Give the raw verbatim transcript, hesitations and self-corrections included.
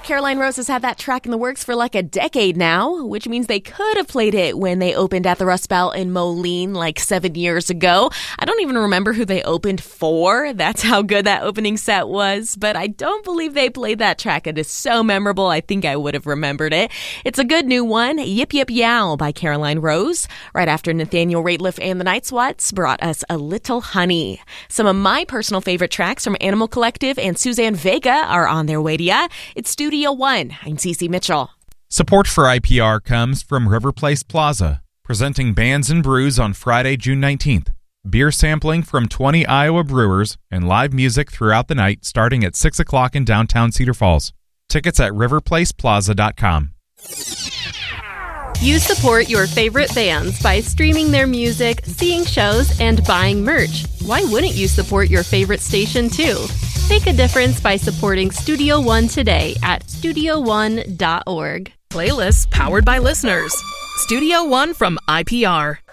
Caroline Rose has had that track in the works for like a decade now, which means they could have played it when they opened at the Rust Belt in Moline like seven years ago. I don't even remember who they opened for. That's how good that opening set was. But I don't believe they played that track. It is so memorable, I think I would have remembered it. It's a good new one, Yip Yip Yow by Caroline Rose. Right after Nathaniel Rateliff and the Night Swats brought us A Little Honey. Some of my personal favorite tracks from Animal Collective and Suzanne Vega are on their way to ya. It's Studio One. I'm Cece Mitchell. Support for I P R comes from River Place Plaza, presenting Bands and Brews on Friday, June nineteenth. Beer sampling from twenty Iowa brewers and live music throughout the night starting at six o'clock in downtown Cedar Falls. Tickets at river place plaza dot com. You support your favorite bands by streaming their music, seeing shows, and buying merch. Why wouldn't you support your favorite station too? Make a difference by supporting Studio One today at studio one dot org. Playlists powered by listeners. Studio One from I P R.